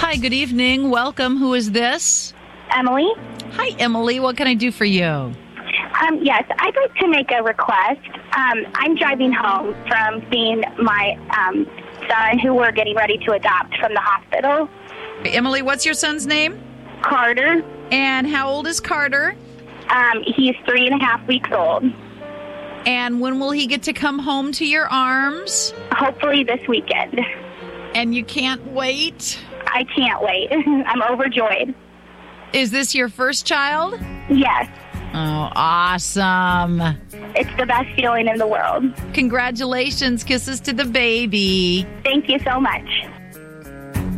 Hi, good evening. Welcome. Who is this? Emily? Hi, Emily. What can I do for you? Yes, I'd like to make a request. I'm driving home from seeing my son, who we're getting ready to adopt from the hospital. Emily, what's your son's name? Carter. And how old is Carter? He's 3.5 weeks old. And when will he get to come home to your arms? Hopefully this weekend. And you can't wait? I can't wait. I'm overjoyed. Is this your first child? Yes. Oh, awesome. It's the best feeling in the world. Congratulations. Kisses to the baby. Thank you so much.